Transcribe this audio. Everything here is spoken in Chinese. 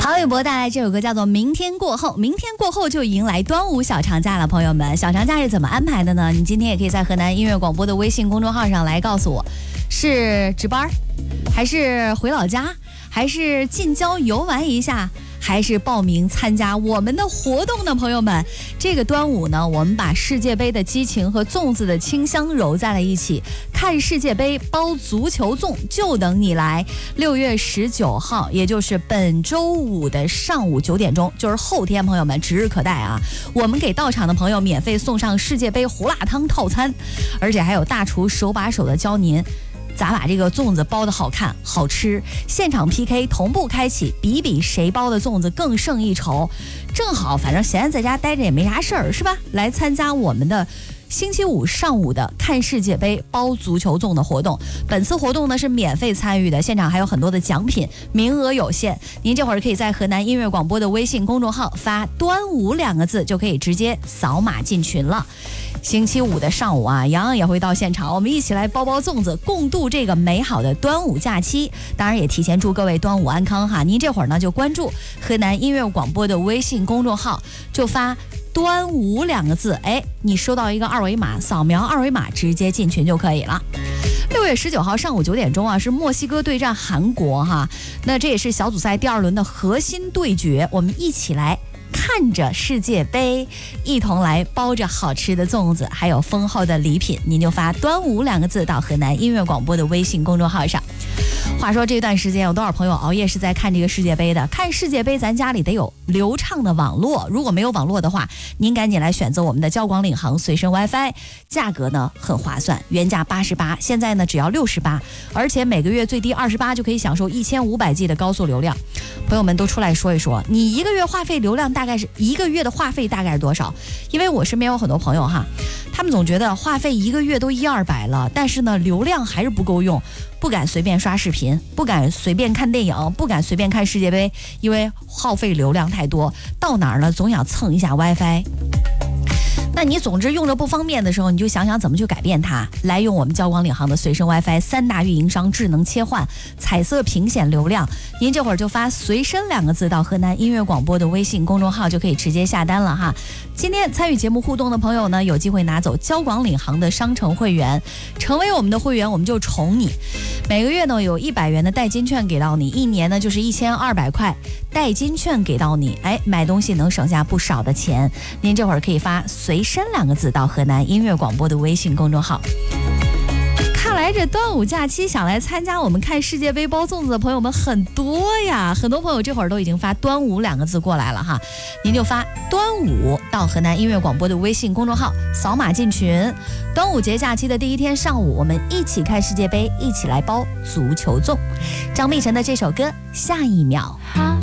郝玮柏带来这首歌叫做《明天过后》，明天过后就迎来端午小长假了，朋友们，小长假是怎么安排的呢？你今天也可以在河南音乐广播的微信公众号上来告诉我，是值班，还是回老家，还是近郊游玩一下，还是报名参加我们的活动呢？朋友们，这个端午呢，我们把世界杯的激情和粽子的清香揉在了一起，看世界杯包足球粽就等你来。6月19号，也就是本周五的上午9点钟，就是后天，朋友们指日可待啊！我们给到场的朋友免费送上世界杯胡辣汤套餐，而且还有大厨手把手的教您咋把这个粽子包得好看好吃，现场 PK 同步开启，比比谁包的粽子更胜一筹。正好反正闲在家待着也没啥事儿，是吧？来参加我们的星期五上午的看世界杯包足球粽的活动。本次活动呢是免费参与的，现场还有很多的奖品，名额有限。您这会儿可以在河南音乐广播的微信公众号发端午2个字，就可以直接扫码进群了。星期五的上午啊，洋洋也会到现场，我们一起来包包粽子，共度这个美好的端午假期。当然也提前祝各位端午安康哈。您这会儿呢就关注河南音乐广播的微信公众号，就发端午2个字，你收到一个二维码，扫描二维码直接进群就可以了。6月19号上午9点钟啊，是墨西哥对战韩国哈，那这也是小组赛第2轮的核心对决，我们一起来看着世界杯，一同来包着好吃的粽子，还有丰厚的礼品，您就发端午2个字到河南音乐广播的微信公众号上。话说这段时间有多少朋友熬夜是在看这个世界杯的？看世界杯咱家里得有流畅的网络，如果没有网络的话，您赶紧来选择我们的交广领航随身 WiFi， 价格呢很划算，原价88，现在呢只要68，而且每个月最低28就可以享受1500G 的高速流量。朋友们都出来说一说，你一个月话费流量大概是1个月的话费大概是多少？因为我身边有很多朋友哈，他们总觉得话费1个月都100-200了，但是呢流量还是不够用，不敢随便刷视频，不敢随便看电影，不敢随便看世界杯，因为耗费流量太多，到哪儿呢总想蹭一下 WiFi。那你总之用着不方便的时候，你就想想怎么去改变它，来用我们交广领航的随身 WiFi，3大运营商智能切换，彩色屏显流量。您这会儿就发随身2个字到河南音乐广播的微信公众号，就可以直接下单了哈。今天参与节目互动的朋友呢，有机会拿走交广领航的商城会员，成为我们的会员我们就宠你，每个月呢有100元的代金券给到你，一年呢就是1200块代金券给到你，买东西能省下不少的钱。您这会儿可以发随身2个字到河南音乐广播的微信公众号。看来这端午假期想来参加我们看世界杯包粽子的朋友们很多呀，很多朋友这会儿都已经发端午2个字过来了哈，您就发端午到河南音乐广播的微信公众号，扫码进群。端午节假期的第1天上午，我们一起看世界杯，一起来包足球粽。张碧晨的这首歌下一秒。